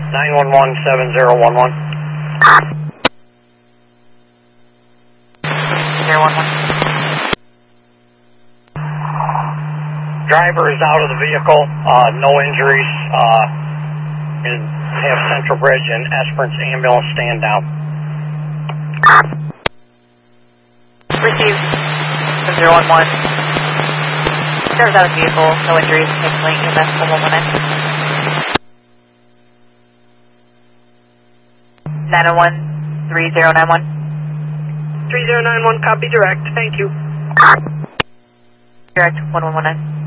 911-7011. 011. Driver is out of the vehicle, no injuries, and have Central Bridge and Esperance ambulance stand down. Received. 011. Driver's out of the vehicle, no injuries, taking EMS 111. 901 3091. 3091, copy direct. Thank you. Direct 1119.